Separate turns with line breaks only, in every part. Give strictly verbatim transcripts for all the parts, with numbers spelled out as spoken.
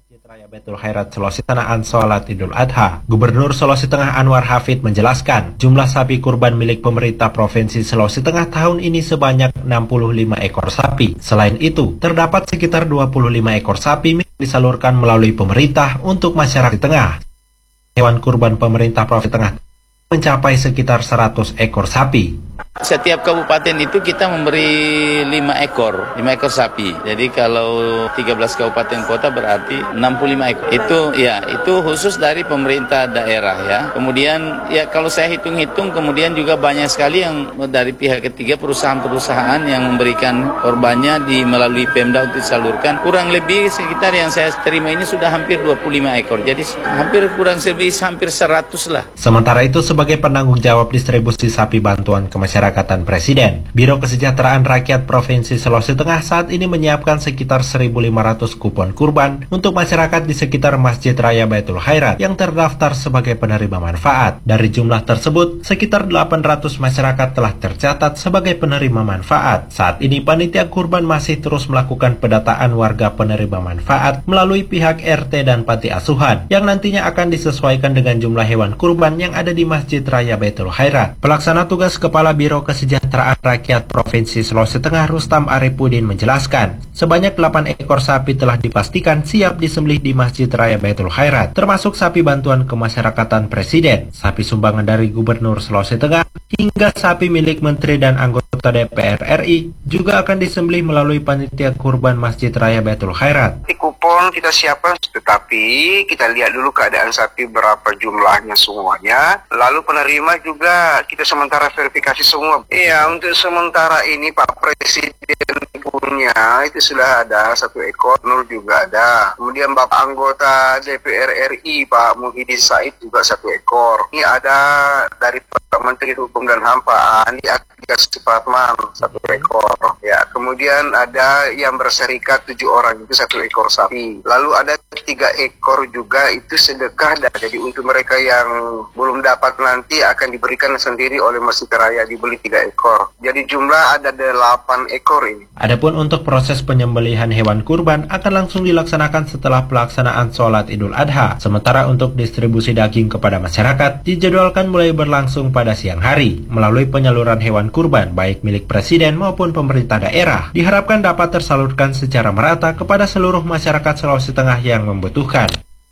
Masjid Raya Baitul Khairat Sulawesi Tengah sholat Idul Adha. Gubernur Sulawesi Tengah Anwar Hafid menjelaskan, jumlah sapi kurban milik pemerintah Provinsi Sulawesi Tengah tahun ini sebanyak enam puluh lima ekor sapi. Selain itu, terdapat sekitar dua puluh lima ekor sapi yang disalurkan melalui pemerintah untuk masyarakat tengah. Hewan kurban pemerintah Provinsi Tengah mencapai sekitar seratus ekor sapi.
Setiap kabupaten itu kita memberi lima ekor, lima ekor sapi. Jadi kalau tiga belas kabupaten kota berarti enam puluh lima ekor. Itu ya, itu khusus dari pemerintah daerah ya. Kemudian ya kalau saya hitung-hitung kemudian juga banyak sekali yang dari pihak ketiga perusahaan-perusahaan yang memberikan korbannya di melalui Pemda untuk disalurkan. Kurang lebih sekitar yang saya terima ini sudah hampir dua puluh lima ekor. Jadi hampir kurang lebih hampir seratus lah.
Sementara itu sebagai penanggung jawab distribusi sapi bantuan ke masyarakat Presiden, Biro Kesejahteraan Rakyat Provinsi Sulawesi Tengah saat ini menyiapkan sekitar seribu lima ratus kupon kurban untuk masyarakat di sekitar Masjid Raya Baitul Khairat yang terdaftar sebagai penerima manfaat. Dari jumlah tersebut, sekitar delapan ratus masyarakat telah tercatat sebagai penerima manfaat. Saat ini panitia kurban masih terus melakukan pendataan warga penerima manfaat melalui pihak R T dan panti asuhan yang nantinya akan disesuaikan dengan jumlah hewan kurban yang ada di Masjid Raya Baitul Khairat. Pelaksana tugas Kepala Biro Kesejahteraan Rakyat Provinsi Sulawesi Tengah Rustam Arifudin menjelaskan, sebanyak delapan ekor sapi telah dipastikan siap disembelih di Masjid Raya Baitul Khairat, termasuk sapi bantuan kemasyarakatan Presiden, sapi sumbangan dari Gubernur Sulawesi Tengah, hingga sapi milik Menteri dan anggota D P R R I juga akan disembelih melalui panitia kurban Masjid Raya Baitul Khairat.
Kupon kita siapkan, tetapi kita lihat dulu keadaan sapi berapa jumlahnya semuanya, lalu penerima juga kita sementara verifikasi semua. Iya, untuk sementara ini Pak Presiden punya itu sudah ada satu ekor, Nur juga ada. Kemudian Bapak anggota D P R R I Pak Muhyiddin Said juga satu ekor. Ini ada dari Pak Menteri Hukum dan H A M Pak Andi Aktikas Supratman satu ekor. Ya, kemudian ada yang berserikat tujuh orang itu satu ekor sapi. Lalu ada tiga ekor juga itu sedekah. Jadi untuk mereka yang belum dapat nanti akan diberikan sendiri oleh Masjid Raya, dibeli tiga ekor. Jadi jumlah ada delapan ekor ini.
Adapun untuk proses penyembelihan hewan kurban akan langsung dilaksanakan setelah pelaksanaan sholat Idul Adha. Sementara untuk distribusi daging kepada masyarakat dijadwalkan mulai berlangsung pada siang hari melalui penyaluran hewan kurban baik milik Presiden maupun pemerintah daerah. Diharapkan dapat tersalurkan secara merata kepada seluruh masyarakat Sulawesi Tengah yang membutuhkan.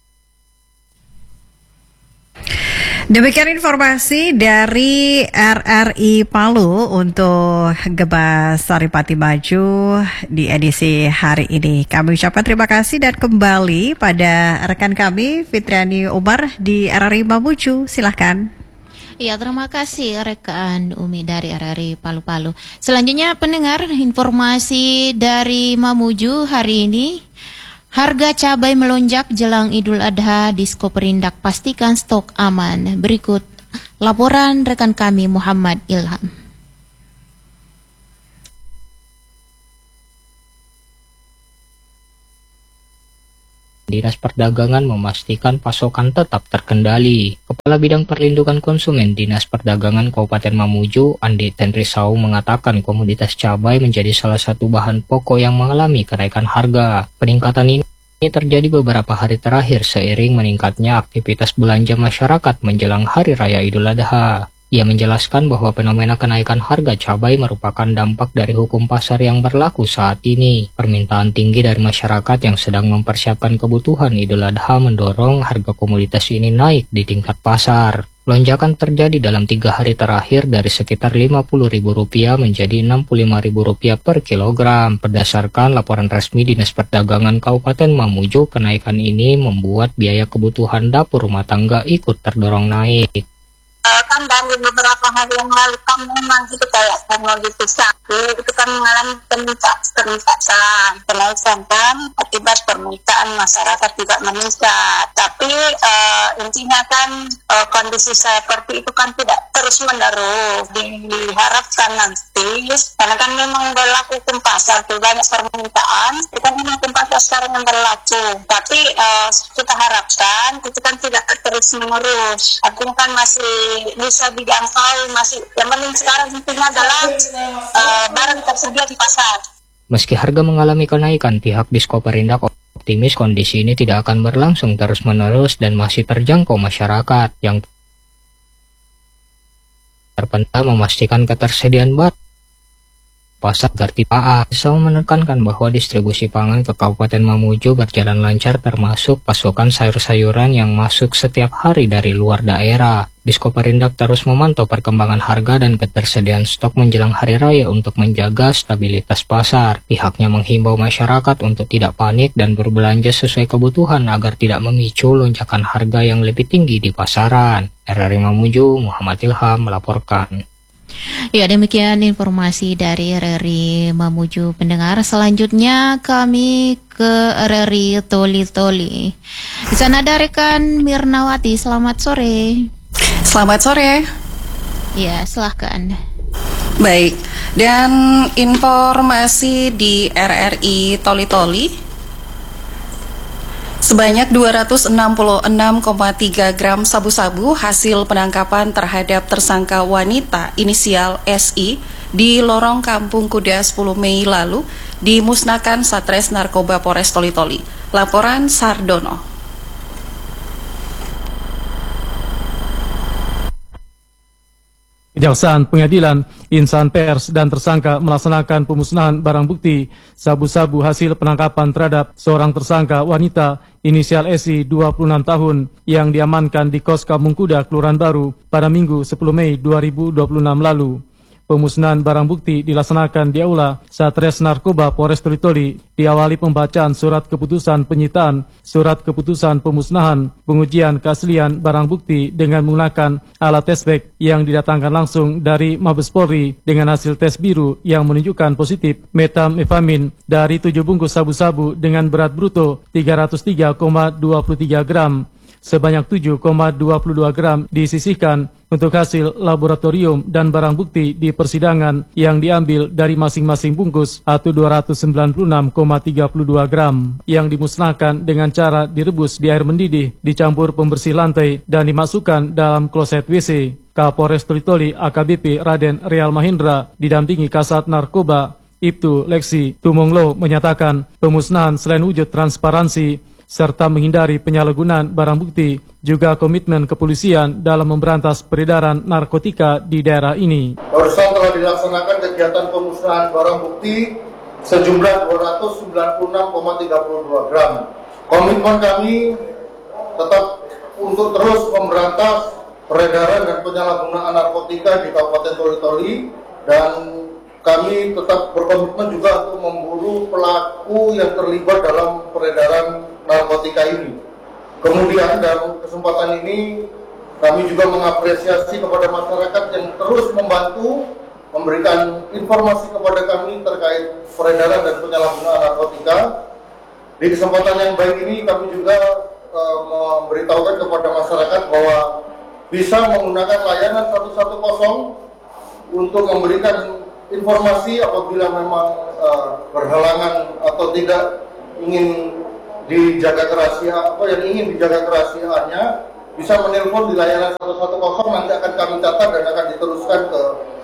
Demikian informasi dari R R I Palu untuk Gebas Saripati Maju di edisi hari ini. Kami ucapkan terima kasih dan kembali pada rekan kami Fitriani Umar di R R I Mamuju. Silahkan.
Ya, terima kasih rekan Umi dari R R I Palu-Palu. Selanjutnya pendengar informasi dari Mamuju hari ini. Harga cabai melonjak jelang Idul Adha, Disko Perindak pastikan stok aman. Berikut laporan rekan kami Muhammad Ilham.
Dinas Perdagangan memastikan pasokan tetap terkendali. Kepala Bidang Perlindungan Konsumen Dinas Perdagangan Kabupaten Mamuju, Andi Tenrisau, mengatakan komoditas cabai menjadi salah satu bahan pokok yang mengalami kenaikan harga. Peningkatan ini terjadi beberapa hari terakhir seiring meningkatnya aktivitas belanja masyarakat menjelang Hari Raya Idul Adha. Ia menjelaskan bahwa fenomena kenaikan harga cabai merupakan dampak dari hukum pasar yang berlaku saat ini. Permintaan tinggi dari masyarakat yang sedang mempersiapkan kebutuhan Idul Adha mendorong harga komoditas ini naik di tingkat pasar. Lonjakan terjadi dalam tiga hari terakhir dari sekitar lima puluh ribu rupiah menjadi enam puluh lima ribu rupiah per kilogram. Berdasarkan laporan resmi Dinas Perdagangan Kabupaten Mamuju, kenaikan ini membuat biaya kebutuhan dapur rumah tangga ikut terdorong naik.
Kan dari beberapa hari yang lalu kan memang itu kayak komoditas sapi itu kan mengalami peningkatan kenaikan kan akibat permintaan masyarakat tidak meningkat. Tapi uh, intinya kan uh, kondisi seperti itu kan tidak terus menerus. Diharapkan nanti karena kan memang berlaku hukum pasar tuh banyak permintaan itu kan memang hukum pasar sekarang yang berlaku. Tapi uh, kita harapkan itu kan tidak terus menerus. Artinya kan masih bisa dijangkau, masih yang penting sekarang intinya adalah uh, barang tersedia di pasar.
Meski harga mengalami kenaikan, pihak Disko Perindak optimis kondisi ini tidak akan berlangsung terus-menerus dan masih terjangkau masyarakat yang terpenting memastikan ketersediaan bahan pasar agar tidak Sau menekankan bahwa distribusi pangan ke Kabupaten Mamuju berjalan lancar termasuk pasokan sayur-sayuran yang masuk setiap hari dari luar daerah. Diskoperindak terus memantau perkembangan harga dan ketersediaan stok menjelang hari raya untuk menjaga stabilitas pasar. Pihaknya menghimbau masyarakat untuk tidak panik dan berbelanja sesuai kebutuhan agar tidak memicu lonjakan harga yang lebih tinggi di pasaran. R R I Mamuju, Muhammad Ilham melaporkan.
Ya, demikian informasi dari R R I Mamuju pendengar. Selanjutnya kami ke R R I Toli Toli. Di sana ada rekan Mirnawati. Selamat sore.
Selamat sore.
Ya, silahkan.
Baik, dan informasi di R R I Toli Toli. Sebanyak dua ratus enam puluh enam koma tiga gram sabu-sabu hasil penangkapan terhadap tersangka wanita inisial S I di lorong Kampung Kuda sepuluh Mei lalu dimusnahkan Satres Narkoba Polres Toli Toli. Laporan Sardono.
Kejaksaan Pengadilan, insan pers dan tersangka melaksanakan pemusnahan barang bukti sabu-sabu hasil penangkapan terhadap seorang tersangka wanita inisial S I dua puluh enam tahun yang diamankan di kos Kampung Kuda, Kelurahan Baru pada Minggu sepuluh Mei dua ribu dua puluh enam lalu. Pemusnahan barang bukti dilaksanakan di Aula Satres Narkoba Polres Toli Toli, diawali pembacaan surat keputusan penyitaan, surat keputusan pemusnahan, pengujian keaslian barang bukti dengan menggunakan alat tes bag yang didatangkan langsung dari Mabes Polri dengan hasil tes biru yang menunjukkan positif metamfetamin dari tujuh bungkus sabu-sabu dengan berat bruto tiga ratus tiga koma dua puluh tiga gram. Sebanyak tujuh koma dua puluh dua gram disisihkan untuk hasil laboratorium dan barang bukti di persidangan yang diambil dari masing-masing bungkus atau dua ratus sembilan puluh enam koma tiga puluh dua gram yang dimusnahkan dengan cara direbus di air mendidih, dicampur pembersih lantai dan dimasukkan dalam kloset W C. Kapolres Toli Toli A K B P Raden Real Mahendra didampingi Kasat Narkoba Ibtu Leksi Tumonglo menyatakan pemusnahan selain wujud transparansi serta menghindari penyalahgunaan barang bukti, juga komitmen kepolisian dalam memberantas peredaran narkotika di daerah ini.
Barusan telah dilaksanakan kegiatan pemusnahan barang bukti sejumlah dua ratus sembilan puluh enam koma tiga puluh dua gram. Komitmen kami tetap untuk terus memberantas peredaran dan penyalahgunaan narkotika di Kabupaten Toli Toli, dan kami tetap berkomitmen juga untuk memburu pelaku yang terlibat dalam peredaran narkotika ini. Kemudian dalam kesempatan ini kami juga mengapresiasi kepada masyarakat yang terus membantu memberikan informasi kepada kami terkait peredaran dan penyalahgunaan narkotika. Di kesempatan yang baik ini kami juga uh, memberitahukan kepada masyarakat bahwa bisa menggunakan layanan satu satu nol untuk memberikan informasi apabila memang uh, berhalangan atau tidak ingin dijaga kerahasiaan, apa yang ingin dijaga kerahasiaannya, bisa menelpon di layanan satu satu nol, nanti akan kami catat dan akan diteruskan ke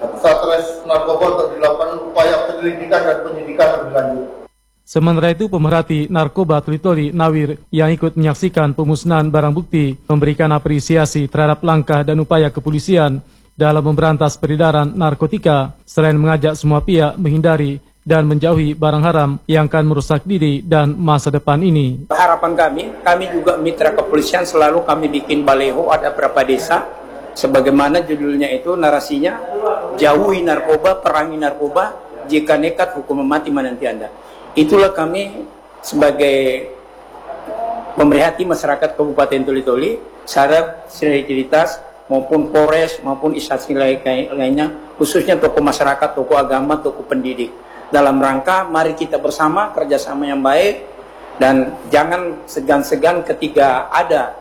Satres Narkoba untuk dilakukan upaya penyelidikan dan penyidikan lebih lanjut.
Sementara itu, pemerhati narkoba Toli Toli Nawir yang ikut menyaksikan pemusnahan barang bukti memberikan apresiasi terhadap langkah dan upaya kepolisian dalam memberantas peredaran narkotika, selain mengajak semua pihak menghindari dan menjauhi barang haram yang akan merusak diri dan masa depan ini.
Harapan kami, kami juga mitra kepolisian selalu kami bikin baleho, ada berapa desa, sebagaimana judulnya itu narasinya, jauhi narkoba, perangi narkoba, jika nekat hukum mati menanti Anda. Itulah kami sebagai pemerhati masyarakat Kabupaten Toli Toli, syarat solidaritas maupun Polres maupun instansi lainnya, khususnya tokoh masyarakat, tokoh agama, tokoh pendidik. Dalam rangka mari kita bersama kerjasama yang baik, dan jangan segan-segan ketika ada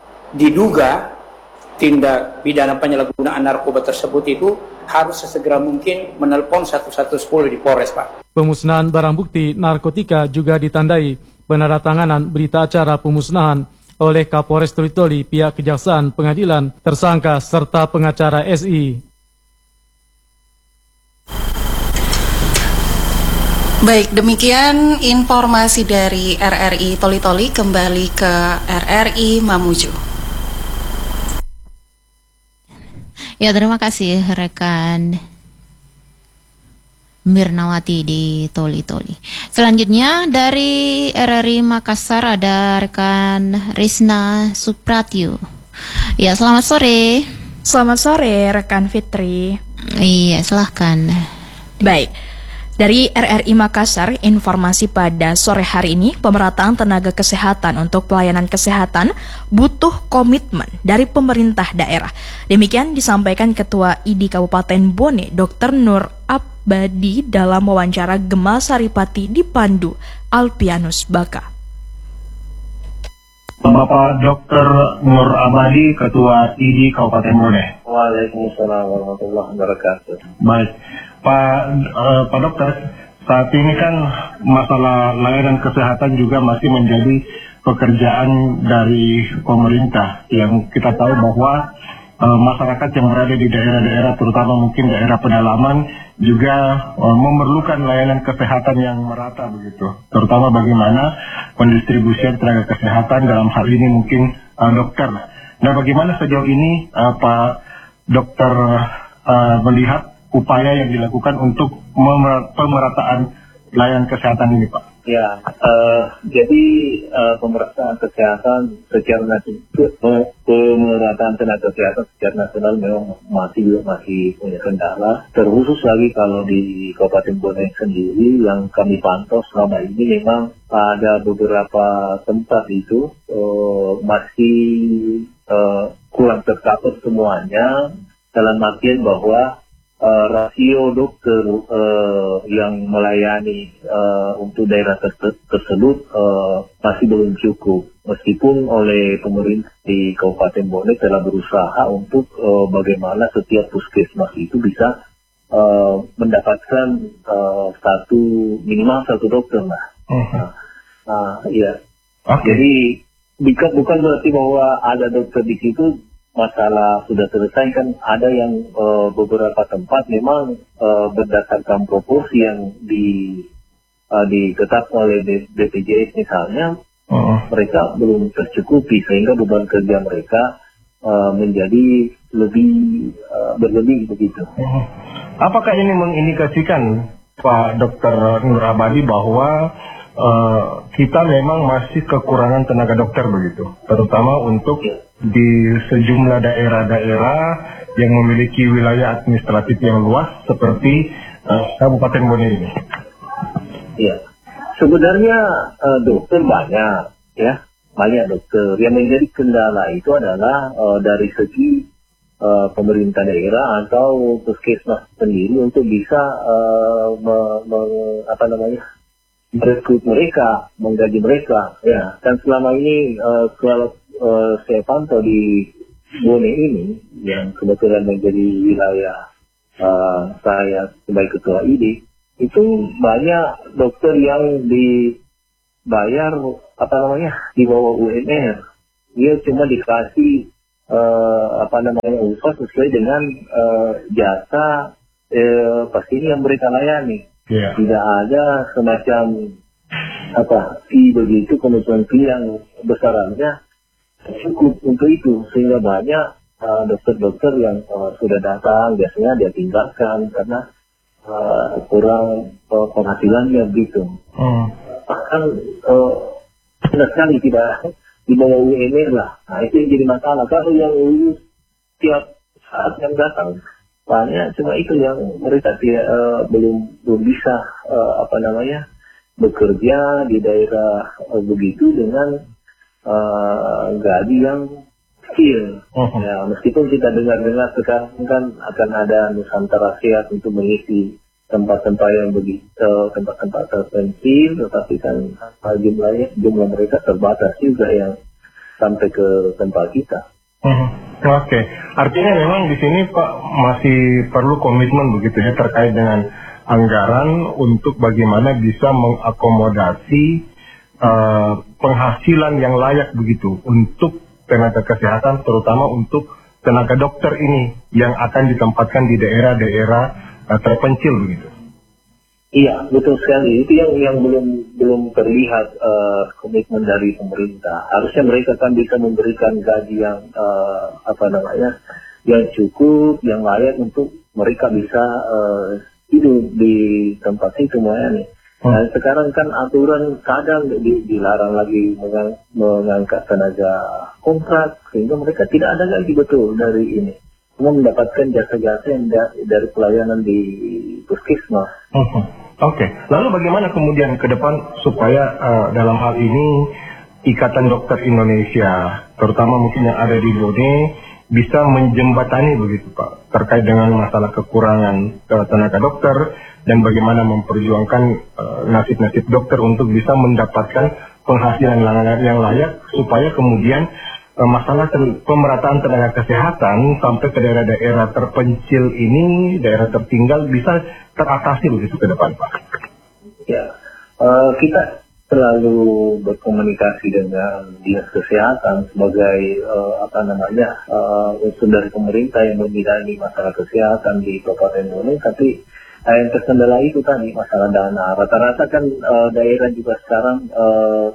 diduga tindak pidana penyalahgunaan narkoba tersebut, itu harus sesegera mungkin menelpon satu satu nol di Polres, Pak.
Pemusnahan barang bukti narkotika juga ditandai penandatanganan berita acara pemusnahan oleh Kapolres Toli Toli, pihak Kejaksaan Pengadilan, tersangka serta pengacara S I.
Baik, demikian informasi dari R R I Toli-Toli. Kembali ke R R I Mamuju.
Ya, terima kasih rekan Mirnawati di Toli-Toli. Selanjutnya dari R R I Makassar ada rekan Risna Supratyo. Ya, selamat sore.
Selamat sore rekan Fitri.
Iya, silahkan.
Baik. Dari R R I Makassar, informasi pada sore hari ini, pemerataan tenaga kesehatan untuk pelayanan kesehatan butuh komitmen dari pemerintah daerah. Demikian disampaikan Ketua I D Kabupaten Bone, Dokter Nur Abadi dalam wawancara Gema Saripati dipandu Alpianus Baka.
Bapak Dokter Nur Abadi, Ketua I D Kabupaten Bone.
Waalaikumsalam warahmatullahi wabarakatuh.
Baik, Pak uh, Pak Dokter, saat ini kan masalah layanan kesehatan juga masih menjadi pekerjaan dari pemerintah, yang kita tahu bahwa uh, masyarakat yang berada di daerah-daerah, terutama mungkin daerah pedalaman, juga uh, memerlukan layanan kesehatan yang merata begitu, terutama bagaimana pendistribusian tenaga kesehatan dalam hal ini mungkin uh, dokter. Nah, bagaimana sejauh ini uh, Pak Dokter uh, melihat upaya yang dilakukan untuk pemerataan layanan kesehatan ini, Pak?
Ya, uh, jadi uh, pemerataan kesehatan secara nasional, pemerataan tenaga kesehatan secara nasional memang masih masih punya kendala. Terkhusus lagi kalau di Kabupaten Bone sendiri yang kami pantau selama ini memang ada beberapa tempat itu uh, masih uh, kurang tercapai semuanya, dalam artian bahwa Uh, rasio dokter uh, yang melayani uh, untuk daerah ter- tersebut uh, masih belum cukup, meskipun oleh pemerintah di Kabupaten Bone telah berusaha untuk uh, bagaimana setiap puskesmas itu bisa uh, mendapatkan uh, satu minimal satu dokter lah. Uh-huh. Nah, uh, ya. Okay. Jadi bukan bukan berarti bahwa ada dokter di situ masalah sudah selesai, kan ada yang uh, beberapa tempat memang uh, berdasarkan proporsi yang di uh, ditetapkan oleh B P J S misalnya, uh-huh. mereka belum tercukupi sehingga beban kerja mereka uh, menjadi lebih uh, berlebih begitu.
Uh-huh. Apakah ini mengindikasikan Pak Dokter Nur Abadi bahwa uh, kita memang masih kekurangan tenaga dokter begitu, terutama untuk yeah. di sejumlah daerah-daerah yang memiliki wilayah administratif yang luas seperti uh, Kabupaten Bone ini?
Ya, sebenarnya uh, dokter banyak, ya, banyak dokter. Yang menjadi kendala itu adalah uh, dari segi uh, pemerintah daerah atau puskesmas sendiri untuk bisa uh, me, me, apa namanya merekrut mereka, menggaji mereka. Ya, dan selama ini uh, kalau Uh, saya pantau di Bone ini, yang kebetulan menjadi wilayah uh, saya sebagai ketua I D, itu banyak dokter yang dibayar apa namanya di bawah U M R. Dia cuma dikasih uh, apa namanya upah sesuai dengan uh, jasa uh, pastinya yang mereka layani. Yeah. Tidak ada semacam apa fee begitu, kemudian fee yang besarannya cukup untuk itu, sehingga banyak uh, dokter-dokter yang uh, sudah datang biasanya dia tinggalkan karena uh, kurang uh, penghasilannya begitu. Hmm. Bahkan uh, benar sekali tidak di bawah U M R lah. Nah, itu yang jadi masalah. Kalau yang lulus tiap saat yang datang banyak, cuma itu yang mereka tidak uh, belum belum bisa uh, apa namanya bekerja di daerah uh, begitu dengan Uh, gaji yang kecil. Uh-huh. Ya, meskipun kita dengar-dengar sekarang kan akan ada Nusantara Sehat untuk mengisi tempat-tempat yang begitu, tempat-tempat terpencil, tetapi kan jumlahnya jumlah mereka terbatas juga yang sampai ke tempat kita.
Uh-huh. Oke, okay. Artinya memang di sini Pak masih perlu komitmen begitu ya terkait dengan anggaran untuk bagaimana bisa mengakomodasi Uh, penghasilan yang layak begitu untuk tenaga kesehatan, terutama untuk tenaga dokter ini yang akan ditempatkan di daerah-daerah uh, terpencil begitu.
Iya, betul sekali. Itu yang yang belum belum terlihat uh, komitmen dari pemerintah. Harusnya mereka kan bisa memberikan gaji yang uh, apa namanya, yang cukup, yang layak untuk mereka bisa uh, hidup di tempat itu, nih. Hmm. Nah, sekarang kan aturan kadang di, dilarang lagi mengang, mengangkat tenaga kontrak, sehingga mereka tidak ada gaji betul dari ini. Cuma mendapatkan jasa-jasa yang da, dari pelayanan di puskesmas.
Uh-huh. Oke, okay. Lalu bagaimana kemudian ke depan supaya uh, dalam hal ini Ikatan Dokter Indonesia, terutama mungkin yang ada di Bone, bisa menjembatani begitu Pak, terkait dengan masalah kekurangan uh, tenaga dokter dan bagaimana memperjuangkan uh, nasib-nasib dokter untuk bisa mendapatkan penghasilan yang layak supaya kemudian masalah pemerataan tenaga kesehatan sampai ke daerah-daerah terpencil ini, daerah tertinggal bisa teratasi begitu ke depan, Pak.
Ya, uh, kita selalu berkomunikasi dengan dinas kesehatan sebagai uh, apa namanya uh, unsur dari pemerintah yang membidangi masalah kesehatan di Kabupaten Bone, tapi uh, yang terkendala itu tadi masalah dana. Rata-rata kan uh, daerah juga sekarang uh,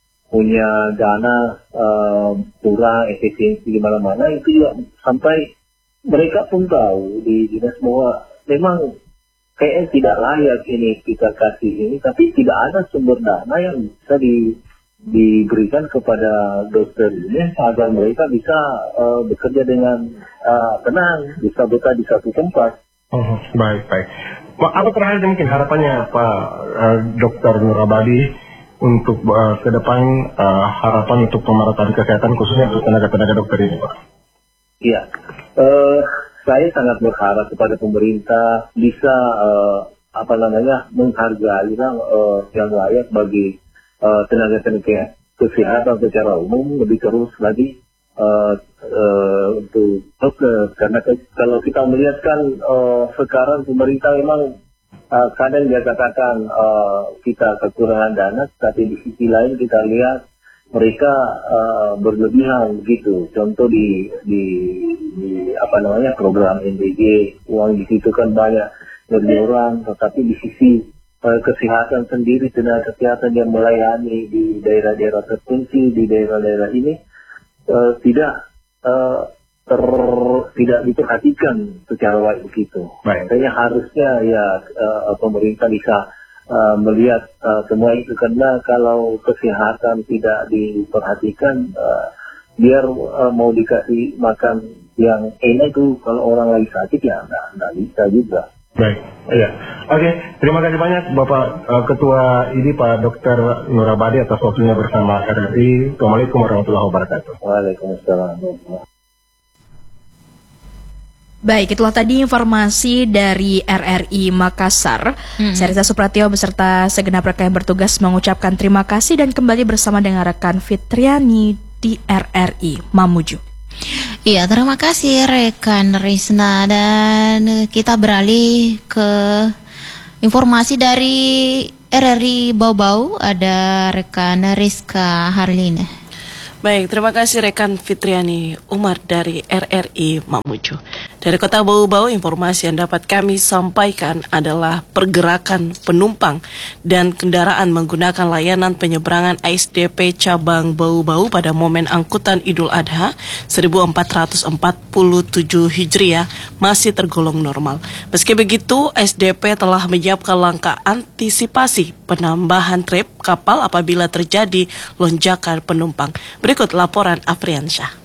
punya dana uh, kurang efisiensi di mana-mana, itu juga sampai mereka pun tahu di dinas bahwa memang kayaknya tidak layak ini kita kasih ini, tapi tidak ada sumber dana yang bisa di, diberikan kepada dokter ini agar mereka bisa uh, bekerja dengan uh, tenang, bisa betah di satu tempat.
Oh, baik, baik. Apa terakhir mungkin harapannya Pak uh, Dokter Nur Abadi untuk uh, ke depan uh, harapan untuk pemerataan kesehatan khususnya untuk tenaga-tenaga dokter ini, Pak?
Iya, uh, saya sangat berharap kepada pemerintah bisa uh, apa namanya menghargai uh, yang layak bagi uh, tenaga-tenaga kesehatan secara umum, lebih terus lagi uh, uh, untuk dokter, karena ke, kalau kita melihat kan uh, sekarang pemerintah memang Uh, kadang dia katakan uh, kita kekurangan dana, tapi di sisi lain kita lihat mereka uh, berlebihan begitu. Contoh di, di di apa namanya program N D G, uang di situ kan banyak berjualan, tetapi di sisi uh, kesehatan sendiri, tenaga kesehatan yang melayani di daerah-daerah terpencil, di daerah-daerah ini uh, tidak uh, ter, tidak diperhatikan secara baik begitu. Makanya harusnya ya uh, pemerintah bisa uh, melihat uh, semua itu, karena kalau kesehatan tidak diperhatikan, uh, biar uh, mau dikasih makan yang enak itu kalau orang lagi sakit ya nggak bisa juga.
Baik, iya. Oke, terima kasih banyak Bapak uh, Ketua ini Pak Dokter Nur Abadi atas waktunya bersama R R I. Assalamualaikum warahmatullahi wabarakatuh.
Waalaikumsalam.
Baik, itulah tadi informasi dari R R I Makassar. Mm-hmm. Saya Rita Supratio beserta segenap rekan yang bertugas mengucapkan terima kasih dan kembali bersama dengan rekan Fitriani di R R I Mamuju.
Iya, terima kasih rekan Risna, dan kita beralih ke informasi dari R R I Bau-Bau. Ada rekan Rizka Harlina.
Baik, terima kasih rekan Fitriani Umar dari R R I Mamuju. Dari Kota Bau-Bau, informasi yang dapat kami sampaikan adalah pergerakan penumpang dan kendaraan menggunakan layanan penyeberangan A S D P cabang Bau-Bau pada momen angkutan Idul Adha seribu empat ratus empat puluh tujuh Hijriah masih tergolong normal. Meski begitu, A S D P telah menyiapkan langkah antisipasi penambahan trip kapal apabila terjadi lonjakan penumpang. Berikut laporan Afriansyah.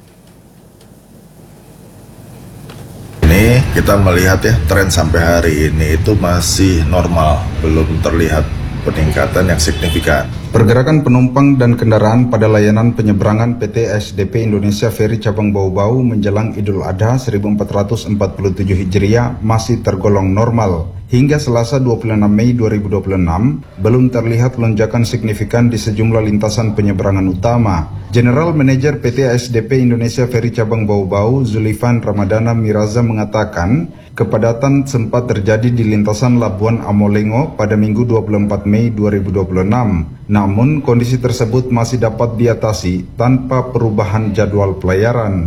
Ini kita melihat ya tren sampai hari ini itu masih normal, belum terlihat peningkatan yang signifikan.
Pergerakan penumpang dan kendaraan pada layanan penyeberangan P T A S D P Indonesia Ferry cabang Bau-Bau menjelang Idul Adha seribu empat ratus empat puluh tujuh Hijriah masih tergolong normal. Hingga Selasa dua puluh enam Mei dua ribu dua puluh enam, belum terlihat lonjakan signifikan di sejumlah lintasan penyeberangan utama. General Manager P T A S D P Indonesia Ferry cabang Bau-Bau, Zulifan Ramadana Miraza mengatakan, kepadatan sempat terjadi di lintasan Labuan Amolengo pada Minggu dua puluh empat Mei dua ribu dua puluh enam. Namun, kondisi tersebut masih dapat diatasi tanpa perubahan jadwal pelayaran.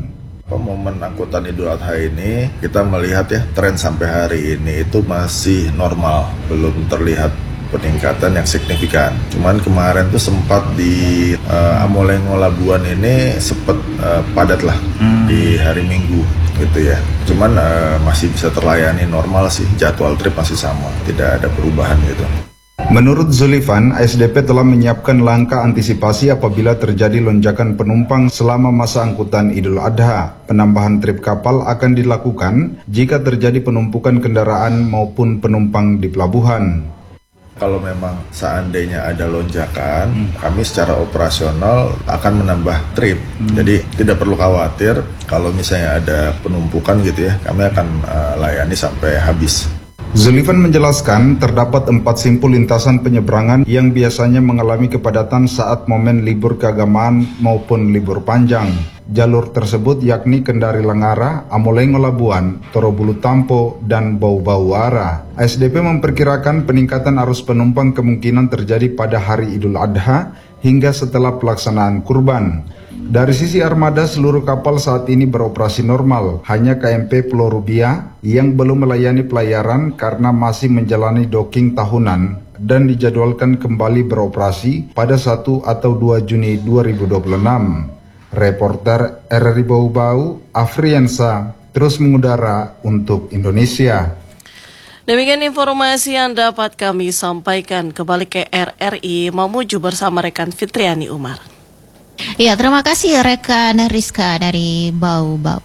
Momen angkutan Idul Adha ini kita melihat ya tren sampai hari ini itu masih normal, belum terlihat peningkatan yang signifikan. Cuman kemarin tuh sempat di uh, Amolengo Labuan ini sempat uh, padat lah hmm. di hari Minggu gitu ya. Cuman uh, masih bisa terlayani normal sih, jadwal trip masih sama, tidak ada perubahan gitu.
Menurut Zulifan, A S D P telah menyiapkan langkah antisipasi apabila terjadi lonjakan penumpang selama masa angkutan Idul Adha. Penambahan trip kapal akan dilakukan jika terjadi penumpukan kendaraan maupun penumpang di pelabuhan.
Kalau memang seandainya ada lonjakan, hmm. kami secara operasional akan menambah trip. Hmm. Jadi tidak perlu khawatir kalau misalnya ada penumpukan gitu ya, kami akan uh, layani sampai habis.
Zulifan menjelaskan terdapat empat simpul lintasan penyeberangan yang biasanya mengalami kepadatan saat momen libur keagamaan maupun libur panjang. Jalur tersebut yakni Kendari Langara, Amolengo Labuan, Torobulu Tampo, dan Bau-Bau Ara. A S D P memperkirakan peningkatan arus penumpang kemungkinan terjadi pada hari Idul Adha hingga setelah pelaksanaan kurban. Dari sisi armada, seluruh kapal saat ini beroperasi normal. Hanya K M P Pulau Rubia yang belum melayani pelayaran karena masih menjalani docking tahunan dan dijadwalkan kembali beroperasi pada satu atau dua Juni dua ribu dua puluh enam. Reporter R R I Bau-Bau, Afriansa, terus mengudara untuk Indonesia.
Demikian informasi yang dapat kami sampaikan. Kembali ke R R I Mamuju bersama rekan Fitriani Umar.
Ya, terima kasih rekan Rizka dari Bau-Bau.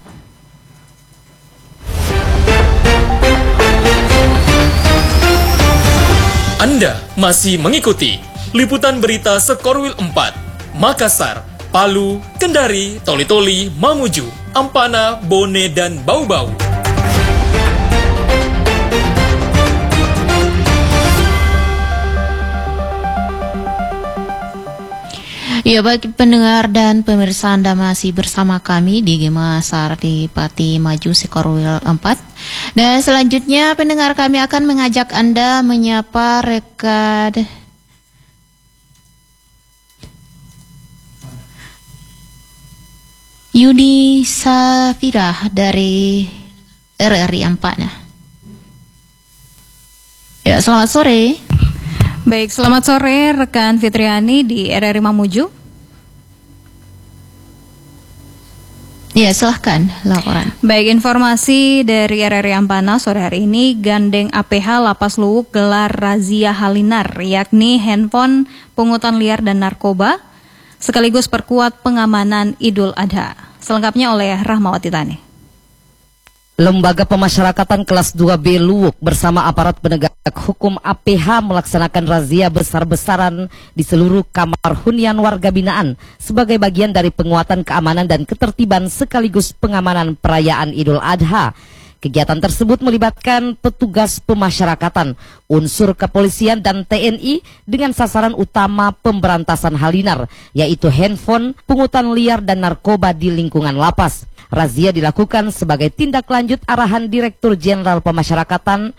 Anda masih mengikuti liputan berita Sekorwil empat, Makassar, Palu, Kendari, Toli-Toli, Mamuju, Ampana, Bone, dan Bau-Bau.
Ya, bagi pendengar dan pemirsa, Anda masih bersama kami di Gema Sardi Pati Maju Sekorwil empat. Dan selanjutnya pendengar, kami akan mengajak Anda menyapa rekan Yuni Safira dari R R I Ampana. Ya, selamat sore.
Baik, selamat sore rekan Fitriani di R R I Mamuju.
Ya, silahkan laporan.
Baik, informasi dari R R I Ampana sore hari ini, gandeng A P H Lapas Luwuk gelar razia halinar, yakni handphone, pungutan liar dan narkoba, sekaligus perkuat pengamanan Idul Adha. Selengkapnya oleh Rahmawati Tani.
Lembaga Pemasyarakatan Kelas dua B Luwuk bersama aparat penegak hukum A P H melaksanakan razia besar-besaran di seluruh kamar hunian warga binaan sebagai bagian dari penguatan keamanan dan ketertiban sekaligus pengamanan perayaan Idul Adha. Kegiatan tersebut melibatkan petugas pemasyarakatan, unsur kepolisian dan T N I dengan sasaran utama pemberantasan halinar, yaitu handphone, pungutan liar dan narkoba di lingkungan lapas. Razia dilakukan sebagai tindak lanjut arahan Direktur Jenderal Pemasyarakatan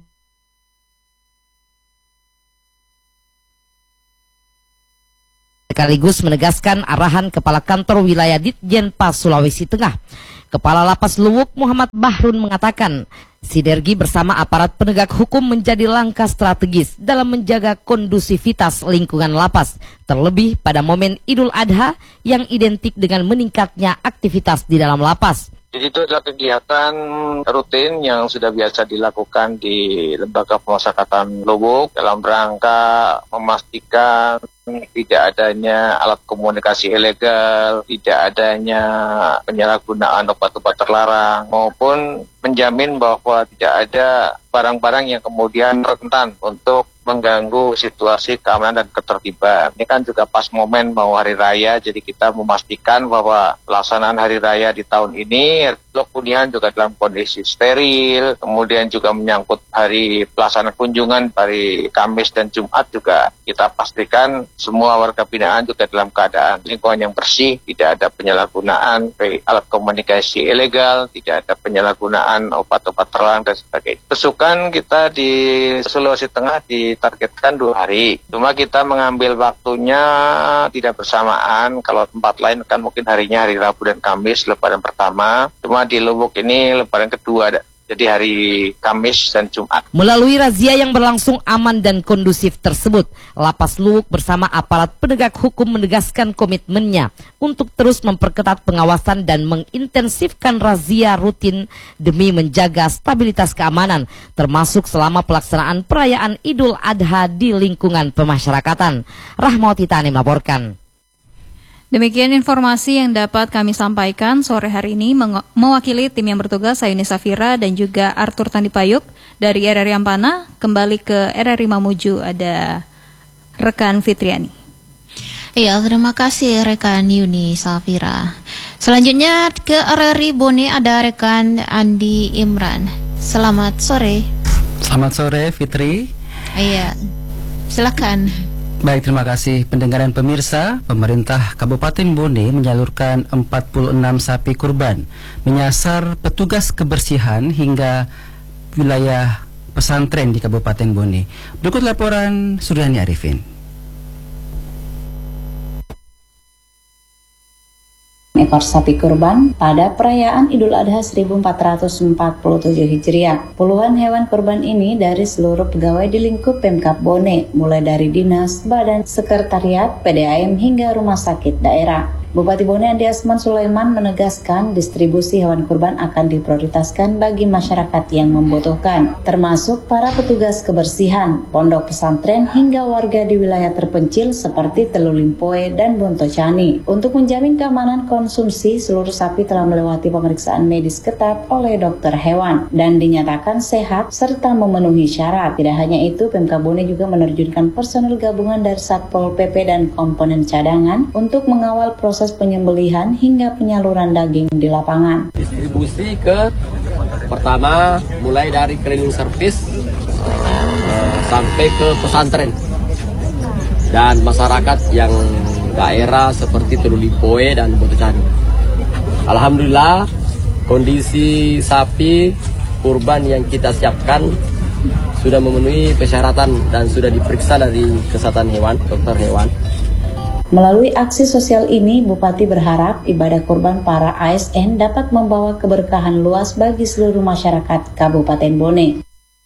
sekaligus menegaskan arahan Kepala Kantor Wilayah Ditjenpas Sulawesi Tengah. Kepala Lapas Luwuk Muhammad Bahrun mengatakan, sinergi bersama aparat penegak hukum menjadi langkah strategis dalam menjaga kondusivitas lingkungan lapas, terlebih pada momen Idul Adha yang identik dengan meningkatnya aktivitas di dalam lapas.
Jadi itu adalah kegiatan rutin yang sudah biasa dilakukan di Lembaga Pemasyarakatan Luwuk dalam rangka memastikan tidak adanya alat komunikasi ilegal, tidak adanya penyalahgunaan obat-obat terlarang, maupun menjamin bahwa tidak ada barang-barang yang kemudian rentan untuk mengganggu situasi keamanan dan ketertiban. Ini kan juga pas momen mau hari raya, jadi kita memastikan bahwa pelaksanaan hari raya di tahun ini Blok hunian juga dalam kondisi steril, kemudian juga menyangkut hari pelaksanaan kunjungan hari Kamis dan Jumat juga kita pastikan semua warga binaan juga dalam keadaan lingkungan yang bersih, tidak ada penyalahgunaan alat komunikasi ilegal, tidak ada penyalahgunaan obat-obat terlarang dan sebagainya. Besukan kita di Sulawesi Tengah ditargetkan dua hari, cuma kita mengambil waktunya tidak bersamaan. Kalau tempat lain kan mungkin harinya hari Rabu dan Kamis lebaran pertama, cuma di Lubuk ini lebaran kedua, jadi hari Kamis dan Jumat.
Melalui razia yang berlangsung aman dan kondusif tersebut, Lapas Luwuk bersama aparat penegak hukum menegaskan komitmennya untuk terus memperketat pengawasan dan mengintensifkan razia rutin demi menjaga stabilitas keamanan, termasuk selama pelaksanaan perayaan Idul Adha di lingkungan pemasyarakatan. Rahmawati Tani melaporkan.
Demikian informasi yang dapat kami sampaikan sore hari ini. Mewakili tim yang bertugas, saya Yuni Safira dan juga Arthur Tandipayuk dari R R I Ampana. Kembali ke R R I Mamuju, ada rekan Fitriani.
Iya, terima kasih rekan Yuni Safira. Selanjutnya ke R R I Bone ada rekan Andi Imran. Selamat sore.
Selamat sore Fitri.
Iya, silakan.
Baik, terima kasih pendengar dan pemirsa. Pemerintah Kabupaten Bone menyalurkan empat puluh enam sapi kurban menyasar petugas kebersihan hingga wilayah pesantren di Kabupaten Bone. Berikut laporan Suryani Arifin.
Ekor sapi kurban pada perayaan Idul Adha seribu empat ratus empat puluh tujuh Hijriah. Puluhan hewan kurban ini dari seluruh pegawai di lingkup Pemkab Bone, mulai dari dinas, badan, sekretariat, P D A M hingga rumah sakit daerah. Bupati Bone Andi Asman Sulaiman menegaskan distribusi hewan kurban akan diprioritaskan bagi masyarakat yang membutuhkan, termasuk para petugas kebersihan, pondok pesantren hingga warga di wilayah terpencil seperti Telu Limpoe dan Bontocani. Untuk menjamin keamanan konsumsi, seluruh sapi telah melewati pemeriksaan medis ketat oleh dokter hewan dan dinyatakan sehat serta memenuhi syarat. Tidak hanya itu, Pemkab Bone juga menerjunkan personel gabungan dari Satpol P P dan komponen cadangan untuk mengawal proses penyembelihan hingga penyaluran daging di lapangan.
Distribusi ke pertama mulai dari cleaning service uh, sampai ke pesantren dan masyarakat yang daerah seperti Telu Limpoe dan Bontocani. Alhamdulillah kondisi sapi kurban yang kita siapkan sudah memenuhi persyaratan dan sudah diperiksa dari kesehatan hewan, dokter hewan.
Melalui aksi sosial ini, Bupati berharap ibadah kurban para A S N dapat membawa keberkahan luas bagi seluruh masyarakat Kabupaten Bone.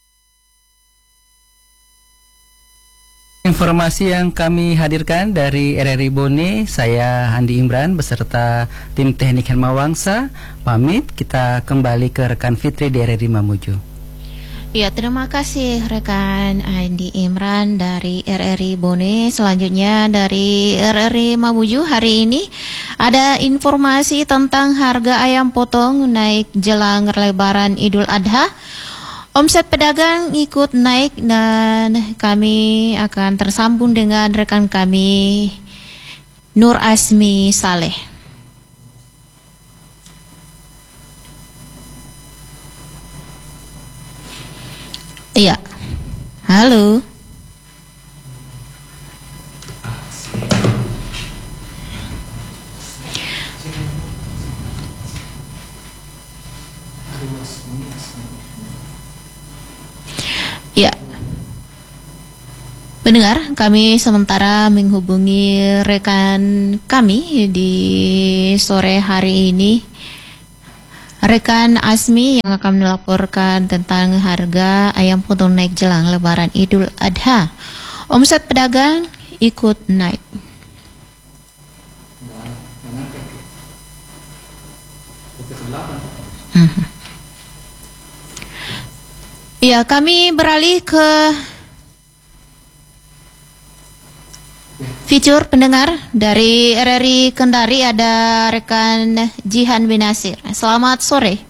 Informasi yang kami hadirkan dari R R I Bone, saya Andi Imran beserta tim teknik Hermawangsa pamit. Kita kembali ke rekan Fitri di R R I Mamuju.
Ya, terima kasih rekan Andi Imran dari R R I Bone. Selanjutnya dari R R I Mamuju hari ini ada informasi tentang harga ayam potong naik jelang lebaran Idul Adha. Omset pedagang ikut naik dan kami akan tersambung dengan rekan kami Nur Asmi Saleh. Iya, halo. Ya, pendengar, kami sementara menghubungi rekan kami di sore hari ini. Rekan Asmi yang akan melaporkan tentang harga ayam potong naik jelang lebaran Idul Adha. Omset pedagang ikut naik. Hmm. Ya, kami beralih ke fitur pendengar dari R R I Kendari, ada rekan Jihan Binasir. Selamat sore.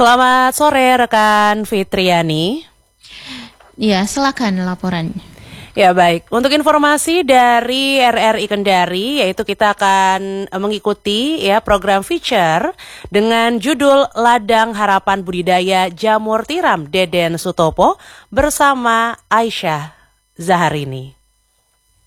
Selamat sore rekan Fitriani.
Ya, silakan laporannya.
Ya baik, untuk informasi dari R R I Kendari, yaitu kita akan mengikuti ya program feature dengan judul Ladang Harapan Budidaya Jamur Tiram Deden Sutopo bersama Aisyah Zaharini.